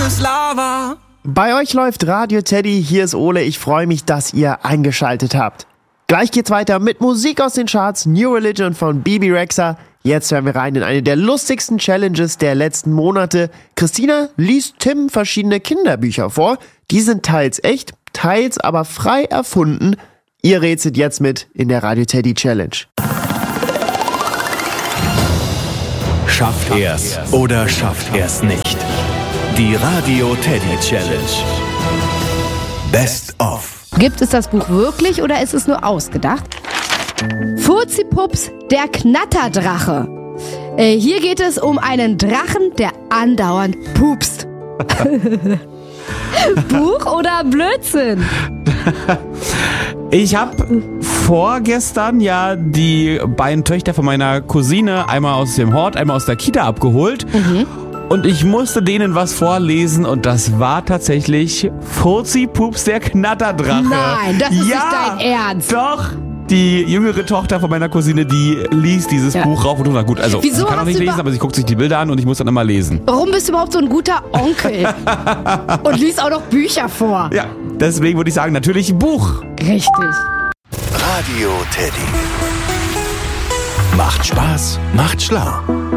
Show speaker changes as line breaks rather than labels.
was Lava.
Bei euch läuft Radio Teddy, hier ist Ole, ich freue mich, dass ihr eingeschaltet habt. Gleich geht's weiter mit Musik aus den Charts, New Religion von Bebe Rexha. Jetzt hören wir rein in eine der lustigsten Challenges der letzten Monate. Christina liest Tim verschiedene Kinderbücher vor. Die sind teils echt, teils aber frei erfunden. Ihr rätselt jetzt mit in der Radio Teddy Challenge.
Schafft er's oder schafft er's nicht? Die Radio Teddy Challenge. Best of.
Gibt es das Buch wirklich oder ist es nur ausgedacht? Furzi-Pups, der Knatterdrache. Hier geht es um einen Drachen, der andauernd pupst. Buch oder Blödsinn?
Ich habe vorgestern ja die beiden Töchter von meiner Cousine einmal aus dem Hort, einmal aus der Kita abgeholt. Und ich musste denen was vorlesen und das war tatsächlich Furzi-Pups, der Knatterdrache.
Nein, das ist nicht dein Ernst.
Doch. Die jüngere Tochter von meiner Cousine, die liest dieses Buch rauf und runter. Gut, also
Wieso
sie kann auch nicht lesen, aber sie guckt sich die Bilder an und ich muss dann immer lesen.
Warum bist du überhaupt so ein guter Onkel? Und liest auch noch Bücher vor.
Ja, deswegen würde ich sagen, natürlich Buch.
Richtig.
Radio Teddy. Macht Spaß, macht schlau.